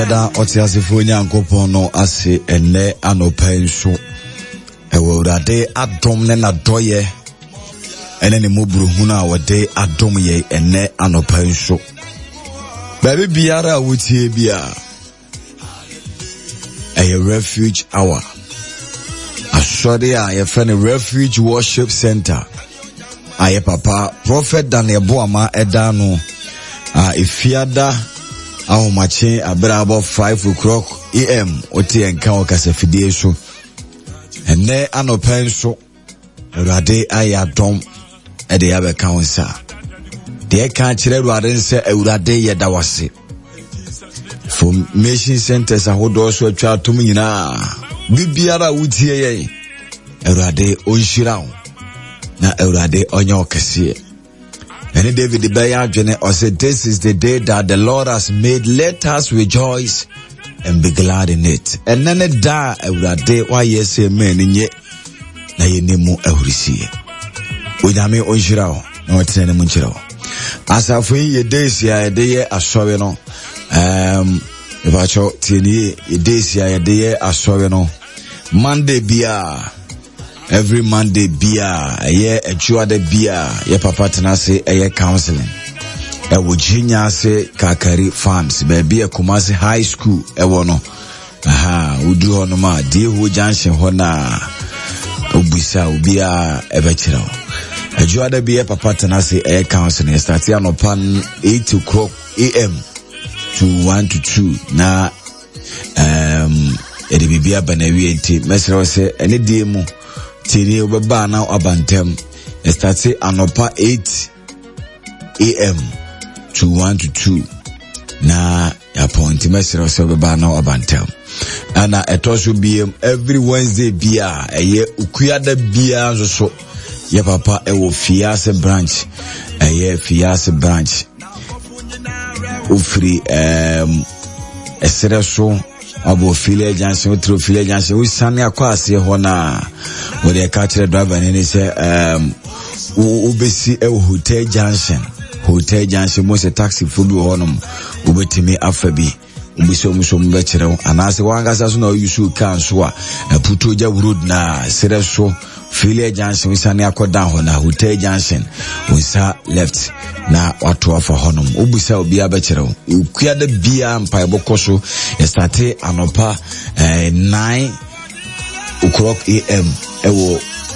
Da otiasifo nyankopon no ase ene anopen so ewurade adom ne na doye ene ne mobruhu na wode adom ye ene anopen so baby biara wotie bia a refuge hour asori a ye friend refuge worship center aye papa prophet Daniel Boama edano ifiada aho mache abra about 5 AM oti enka okase fidie so ene anopen so urade ayadom ede ya be kan sa de kan kire urade nse urade ye dawase formation centers ahodo so atwa atom nyina bibiara wutie ye urade onhira na urade onye okase. And David Bayajene or said, this is the day that the Lord has made. Let us rejoice and be glad in it. And then it da every day why yes amen in ye na ye nemu ehurisi. Onyame onhirao na otene munchirao. Asafo ye days ya ye asori no. Ebacho tieni ye days ya ye asori no. Monday bia every Monday bia a juade bia ye papa tenase a counseling Virginia se Kakari farms baby a Kumasi high school ewono udu hono ma die ho junction hona ubisa ubia ebechiro a juade bia papa tenase a counseling start no pan 8 AM to 1 to 2 na edibia banawi enti mesero se ene die mu tini obeba na abantem start anopa 8 AM to 1 to 2 na appoint mesero se obeba na abantem ana etoso biem every Wednesday bia eye ukuada bia so ye papa e wo Fiase branch eye Fiase branch ufri esreso abo Philly Johnson through Philly Johnson we sane akwase ho na we dey catch the driver ni say ubesi Hotel Johnson mo se taxi food ho no ubetimi afabi ubiso be kire anase wangasa so na yusu kan so a putoja road na sereso Philly Johnson we sane akoda ho na Hotel Johnson we sa left na watu afa honum ubisa obi abekire ukua da bia mpa ebokoso start anopa 9 AM ewo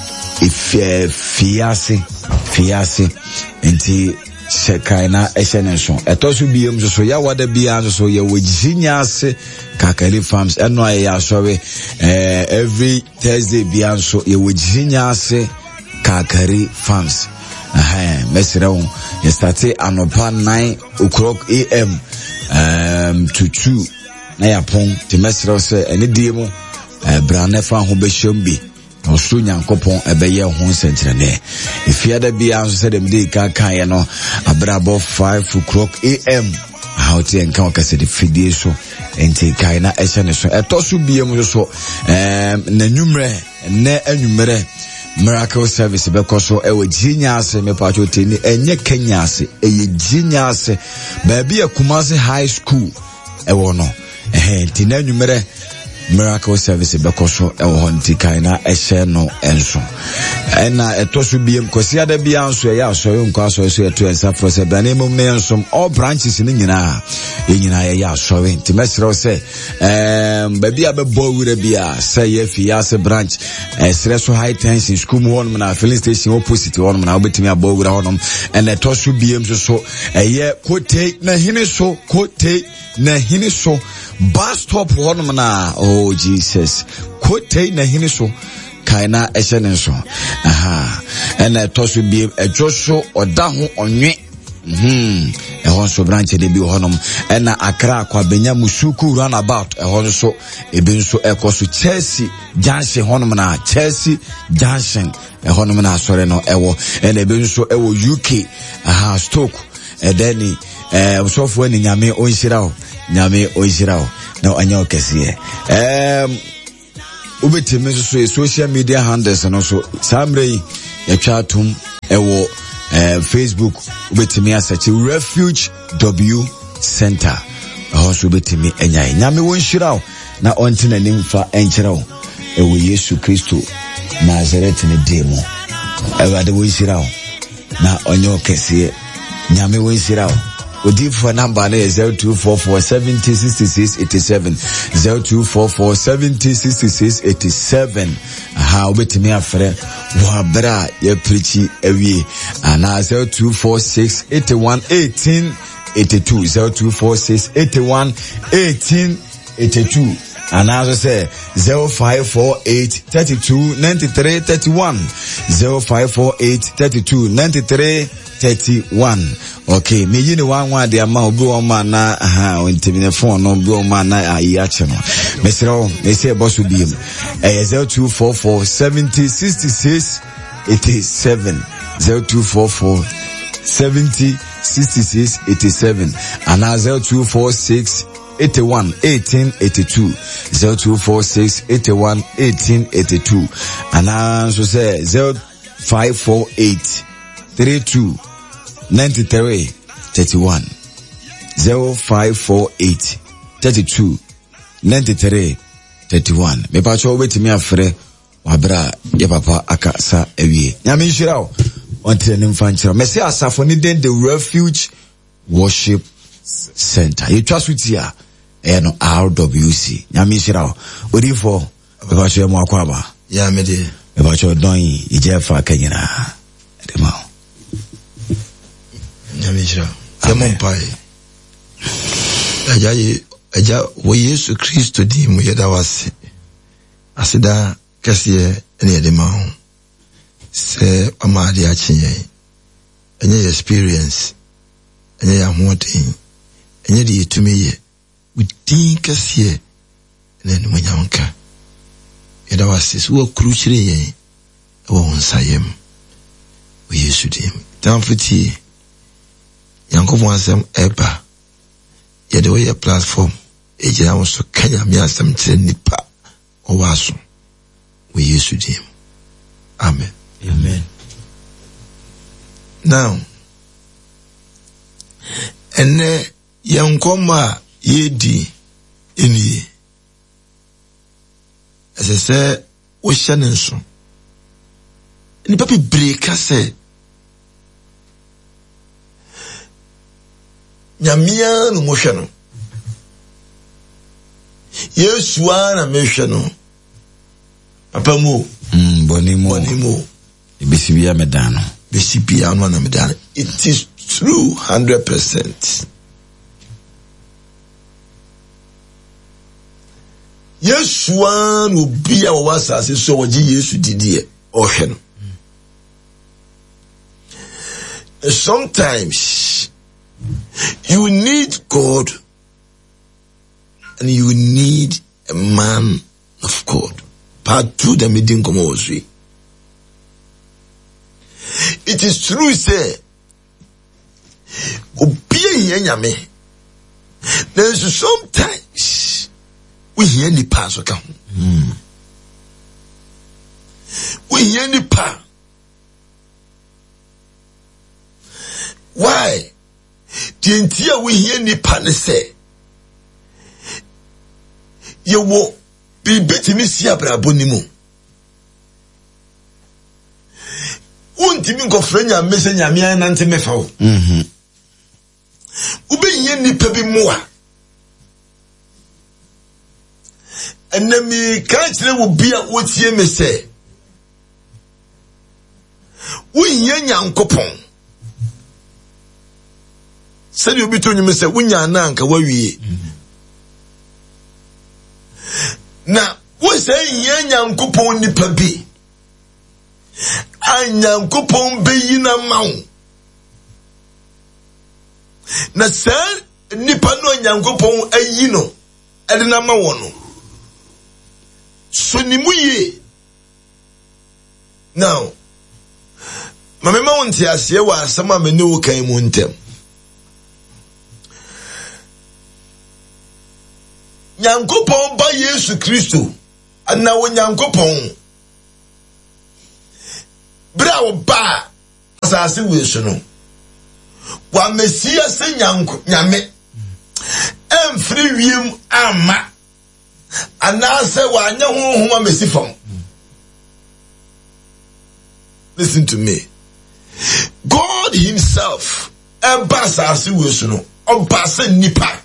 Fiase enti sekaina esenenso etosu biem so ya wada bia so ye Virginia Kakari farms eno ya sorry every Thursday bia so ye Virginia Kakari farms mesero ye start anopa 9 AM to 2 na yapon ti mesero se ene diemu branefa ho behwambi osu nyankopon ebeye ho sentrene ifiada bia so se dem dey kan ye no abrabo 5 AM how ti enka okase de fidie so enti kai na ehye so etosu biem so na nwumre na anwumre Miracle service bekoso ewe Jinyase me pacho teni enye Kenyase eye Jinyase baby a Kumasi high school ewo no tina numere Miracle service bekoso ewo honti kaina ehye no enso ena etosu biem kosia da bia nso ya so nko aso so eto ensa frose bane mum ne ensom all branches ni nyina ya so enti mesro se baby abebo wure bia say ye Fiase branch Esreso high tension school mu won na filling station opposite won na obetimi abowura honom and etosu biem so eye kote na hini so bus stop honom na oh Jesus kote na hini so kaina eshenenso and etosu biem ejoso odaho onwe ehon so branch de bi honom ena Accra kwa benya musuku run about ehon so ebi nso ekoso Chelsea Junction honom na Chelsea Junction ehon na sore no ewo ena ebi nso ewo UK Stoke edeni so fo ni nyame onhirao na anya okese ubetime so social media handles no so samre ya chatum ewo Facebook ubetime asearch Refuge W Center also betimi enya nyame won shiraw na onti na nimfa enkyeraw ewo Yesu Kristo Nazareth ne demo ewade won shiraw na onyo kese nyame won shiraw odi for number na 0244706687 0244706687 aha obetimi afre wo abra ye preachi awie ana 0246811882 0246811882 and as I say 0548329331 0548329331. Okay, me you know one the amount go on man na on the phone no go man na ayache no. Me say boss will be 0244706687 0244706687 and 0246811882 0246811882 and also say 0548329331 0548329331 me pa cho wetimi afre wabra ye papa akasa ewie nyame nhirao until nimfanchira me say asafo ni den the Refuge Worship Center you trust with here and RWC nyame nhirao odifo me pa cho mo akwaba ya me de me pa cho don ijefa kanyina edema nyame nhirao yamon pai aja wo Yesu Kristo di mu yeda wase asida kasiye ene edema ho se amade achinye enye experience enye ya hoten enye de yetumiye within kasiye ene munyanka yeda wase so kruchire yen wo onsayem wo Yesu dim tamfuti yankofo asem eba yede wo ye platform ejira wo so kanya mi asem tire nipa o waso wo Yesu dim amen. Amen. Now, ene yankoma yedi ini asese wo hyanenso ni papi breaka se nyamia no mohwe no Yesu ana mehwe no papa mu bonimo Bisibia medano. Bisibia no na medano. It is true 100%. Yesu an obi a wasa se so woji Yesu didie ohwe no. Sometimes you need God and you need a man of God. Part 2 the meeting come was it is true say obi nyame there's sometimes we hear the pass okay we hear the pa why the entire we hear the pa say you wo bibitimi si abrabo nimu untimi nkofrenya mese nyame nante mefa wo ubeyin nipa bi moa enemi ka kire wo bia wotie mese woyin nyankopon sedi obi to nyime se wonya na anka wawie na wo se yin nyankopon nipa bi anyankopon beyi na mawo na sa nipa no anyankopon ayi no ede na mawo no so ni muye now mama ma wonte ase wa asama me ne wo kan mu ntem nyankopon ba Yesu Kristo ana wo nyankopon bra wo ba asase we so no wa mesia se nyame am free wiem ama anase wanya honhom amesifam. Listen to me. God himself ebasasi wesuno obase nipa.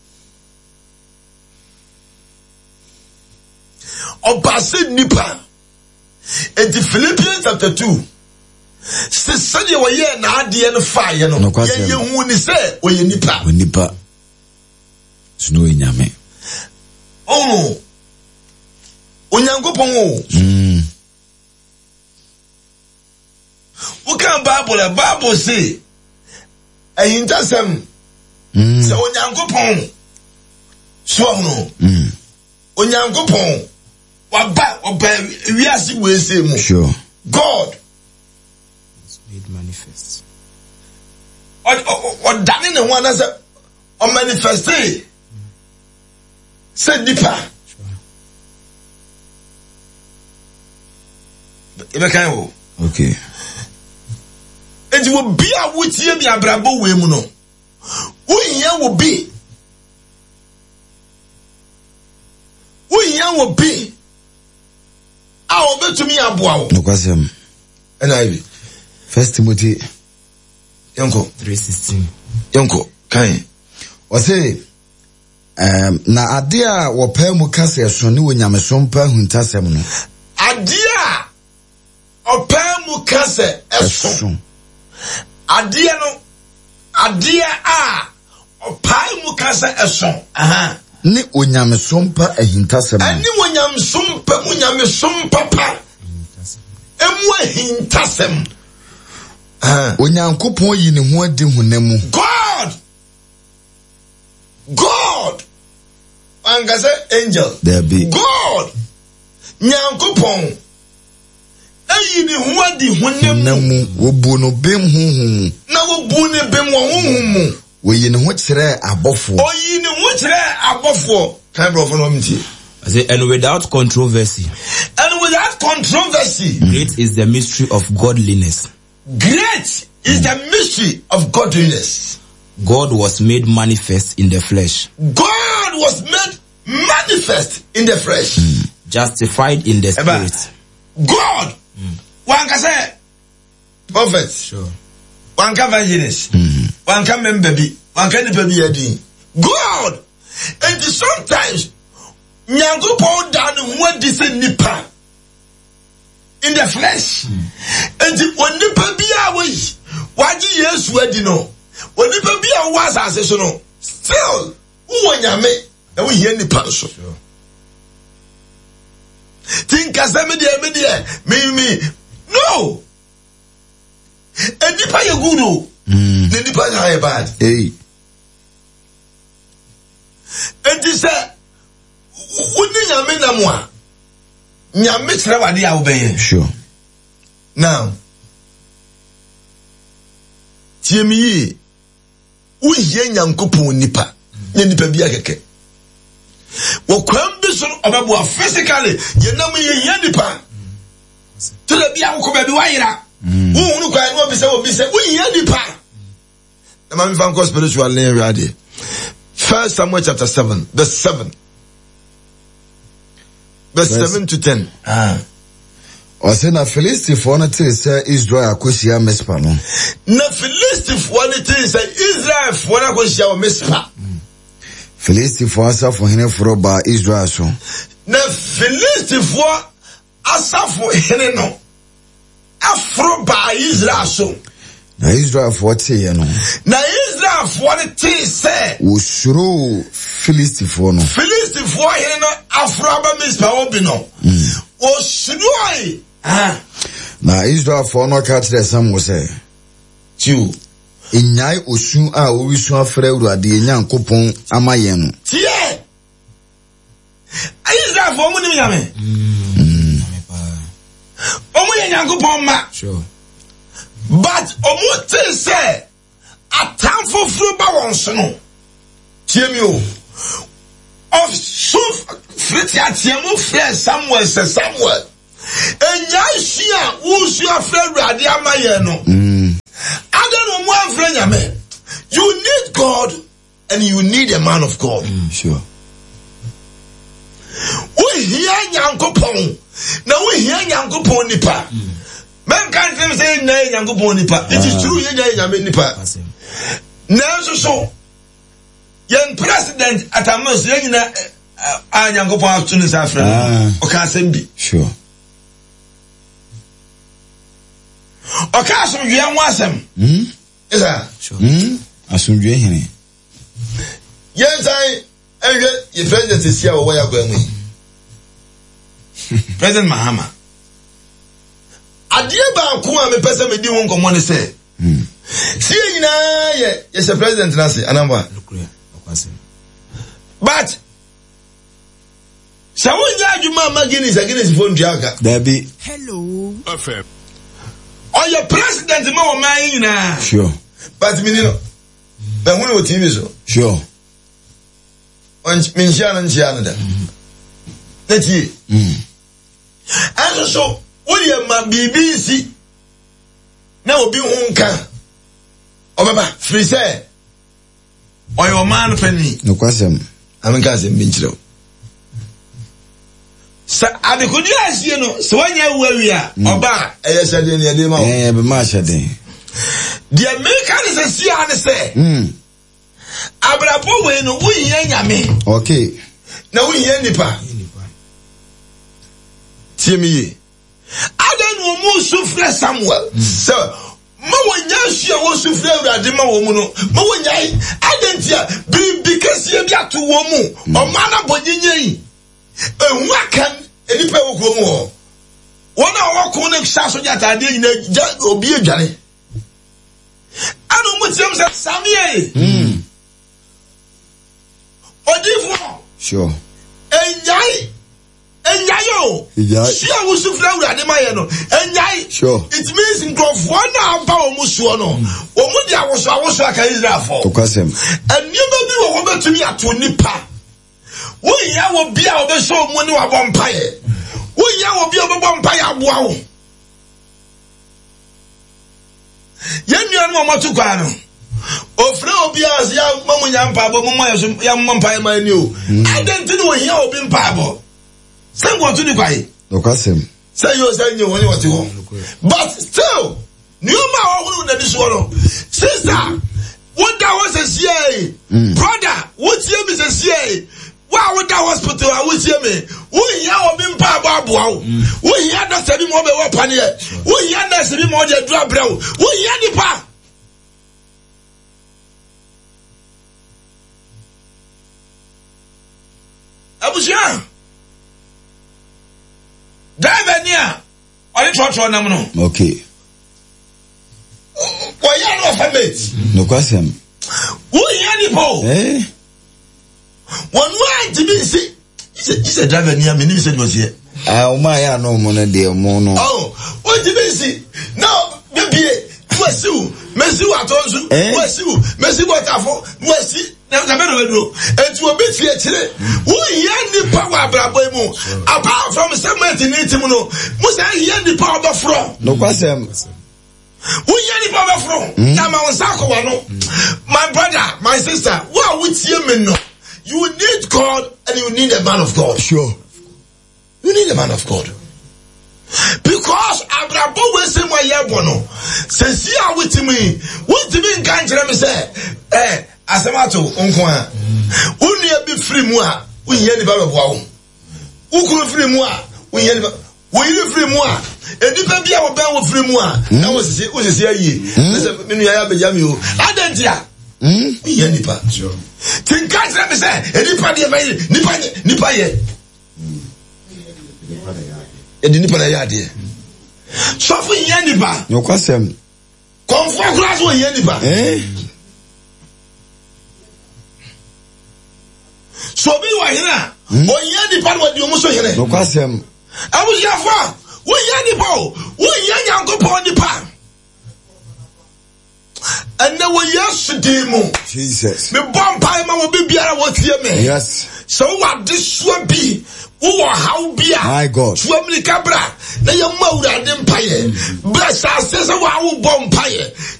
Obase nipa. In the Philippians chapter 2, se sanye waye na adie no fire no ye hu ni se oye nipa. Nipa. Sino nyame. Oh. Onyankopon o. Ukan Bible say ayintasem se onyankopon so no. Onyankopon waba wiase we say mu. Sure. God was made manifest. Or dane ne one as a manifeste. Say deeper. Okay. It will be a would hear me a brabo we muno. We will be. We will be. I'll bet to me a bow. No question. And I 1 Timothy Yanko 3:16. Yanko Kai. Or say na adia wo pa mu kase so ne wonyameso mpa huntasem no. Adia opa mu kase eso. Adia no adia a opa mu kase eso. Aha. Ne onyameso mpa ahintasem. Ani wonyameso mpa munyameso papa. Emu ahintasem. Onyankopon yi ne ho adi hunamu. God angase angel there be God nyankopon ayi ni ho adi hunamu wobu no bem honhom na wobu ne bem honhom wo yi ne ho kire abofo oyi ne ho kire abofo kan brofo no mti. I say, and without controversy. Great is the mystery of godliness. Great is the mystery of godliness. God was made manifest in the flesh. God was made manifest in the flesh. Justified in the spirit. God. One can say prophet. Sure. One can evangelist. One can baby. One can baby. God. And sometimes Nyankopon down what this nipa in the flesh. And when nipa be away, why do yes we no? When nipa be a was as no, still who nyame and we hear nipa so. Think as me no. And nipa you good the nipa is bad. Hey. And this nyame na mo a nyame kire wade a wobeye. Sure. Now tiemi wo hie nyankopon nipa nipa bia keke wo kwam bi so obebo physically ye nam ye hie nipa tele bia wo ko ba bi wa yira wo hunu kwa no bi se wo hie nipa na ma mi fan ko spiritual lane ready. 1 Samuel chapter 7 verse 7 verse 7 to 10. O se na Filistifo na te se Israel akosia Mispa no. Na Filistifo na te se Israel fo na akosia Mispa. Filistifo asafo hene foro ba Israel so. Na Filistifo asafo hene no afro ba Israel so. Na Israel fo te ye no. Na Israel fo na te se wo shuro Filistifo no. Filistifo hene no afro ba Mispa obi no. O shuro na Israel fo no ka kire Samuel say Chiu Inyai osu a owisu afra Awurade Nyankopon amaye no. Tie Israel fo mu ni nyame. Omu ye Nyankopon ma. Sure. But omu te say atamfo furu ba won so no. Tie mi o. Of so friti atiemu frɛ Samuel se Samuel. Enya hia usu afra Awurade amaye no. Ada no mu afra nyame. You need God and you need a man of God. Sure. We hear Yankopon. Now we hear Yankopon nipa. Man can't say nay Yankopon nipa. It is true, you nipa. Now so young president at a most young Yankopon students after Okasembi. Sure. Okasum you wasem. Is that? Sure. Asum you hini. Yes, your president is here where you're going. President Mahama. Adiaba Kuma me person me di won common say. See na yes a president Nasi anamba. But Samunya Juma Maginis against phone Jaga. There be Hello. FM. Oh, your president ma man na. Sure. But me no. But when we TV so. Sure. On Minshana da. That's it. And so William BBC na obi hunka. Obaba free say. Or your man penny. No question. I'm casting Minchro. Sa abikudi asie no so wanya wawia oba eyesade ne ade ma be ma shade. The American is see and say abrabo we no we yen nyame. Okay. Na we yen nipa. Tiemi. Adan wo mu sufre Samuel. So ma wonya hia wo sufre urade ma wo mu no. Ma wonya adantia bi kase bi ato wo mu. O ma na bonyenyen. Wakan enipa wo krom ho. Wona wo ko ne hyaso jata de nyina obi adwane. Anu mutiam se samie. Odifo. Sure. Enjai yo. Shia wo sufra urade maye no. Enjai. Sure. It means nkrofo na amba wo musuo no. Wo mu dia woso aka Israel for. To kwasem. Eniba bi wo betumi ato nipa. We ya wo bia obe so mu ni wa bompaye. We ya wo bia obe bompaye aboa wo. Yenu no mo tukwa no. Ofre obi as ya mamu nya mpa bo mo ya mompaye ma ni o. Identity no here obi mpa bo. Say what to do kwai. To kwasem. Say you say you woni what you. But still, new ma wo na this one. Sister, what that was a CA. Brother, what you is a CA. Wow, with that hospital, I will hear me. We have been Papa Bow. We had not said him over weapon yet. We had not said him on the drop brow. We had the pa. Abuja. Drive near. Or the church on them. Okay. Why are you famous? No question. We had the po. Eh? One way to be see. He's a driver near me. Said was here. My no money, dear mono. Oh, what did you see? No, maybe. What's you? Messi, what told you? What's you? Messi, what I for? What's it? Now, the better do. And to a bit here today. We yan the power, Brabo. Apart from 1780, must I yan the power of from? No question. We yan the power from. Now, my brother, my sister, what would you mean? You need God and you need a man of God. Sure. You need a man of God. Because Abraham will say my yabono. Says here with me. What do you mean can't you say? Asamato unkwa. Uni be free moi. We hear the Bible wow. Uku free moi. We hear the we free moi. E di pe bia wo ben wo free moi. Na wo se ye. Listen, me ya be jam you. Adentia. We hear nipa. Sure. Think can't let me say. Nipa dey nipa ye. E nipa na ya dey. So for hear nipa. No question. Comfort class wo hear nipa. So be wa hina. O hear nipa wo di omo so hina. No question. Abu yafa. Wo hear nipa o. Wo hear Yankopon nipa. And now we yes demo. Jesus. Me bomb pie ma will be biara what hear me. Yes. So what this will be? Who or how be? My God. Swamli cabra. Na ya mawra dem pie. Bless us says a wa bomb pie.